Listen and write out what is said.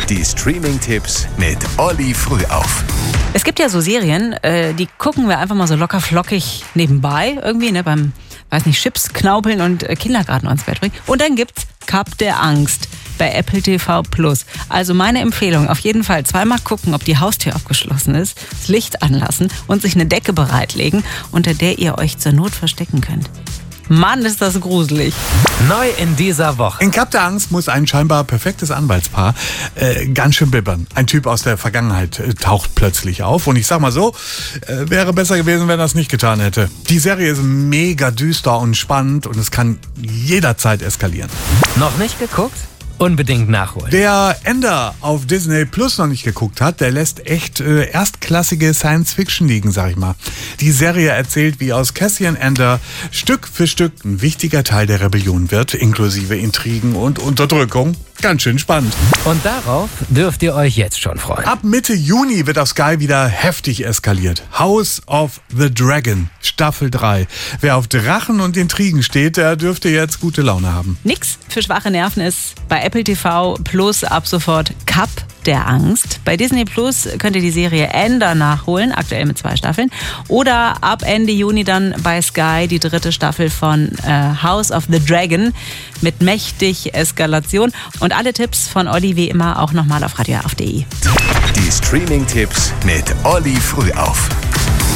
Die Streaming-Tipps mit Olli Frühauf. Es gibt ja so Serien, die gucken wir einfach mal so locker flockig nebenbei irgendwie, ne, beim, weiß nicht, Chips knaupeln und Kindergarten ins Bett bringen. Und dann gibt's Cup der Angst bei Apple TV Plus. Also meine Empfehlung, auf jeden Fall zweimal gucken, ob die Haustür abgeschlossen ist, das Licht anlassen und sich eine Decke bereitlegen, unter der ihr euch zur Not verstecken könnt. Mann, ist das gruselig. Neu in dieser Woche. In Cup der Angst muss ein scheinbar perfektes Anwaltspaar ganz schön bibbern. Ein Typ aus der Vergangenheit taucht plötzlich auf. Und ich sag mal so, wäre besser gewesen, wenn er es nicht getan hätte. Die Serie ist mega düster und spannend und es kann jederzeit eskalieren. Noch nicht geguckt? Unbedingt nachholen. Wer Ender auf Disney Plus noch nicht geguckt hat, der lässt echt erstklassige Science-Fiction liegen, sag ich mal. Die Serie erzählt, wie aus Cassian Ender Stück für Stück ein wichtiger Teil der Rebellion wird, inklusive Intrigen und Unterdrückung. Ganz schön spannend. Und darauf dürft ihr euch jetzt schon freuen. Ab Mitte Juni wird auf Sky wieder heftig eskaliert. House of the Dragon, Staffel 3. Wer auf Drachen und Intrigen steht, der dürfte jetzt gute Laune haben. Nix für schwache Nerven ist bei Apple TV Plus ab sofort Cup der Angst. Bei Disney Plus könnt ihr die Serie Ender nachholen, aktuell mit 2 Staffeln. Oder ab Ende Juni dann bei Sky die 3. Staffel von House of the Dragon mit mächtig Eskalation. Und alle Tipps von Olli wie immer auch nochmal auf radioauf.de. Die Streaming-Tipps mit Olli Frühauf.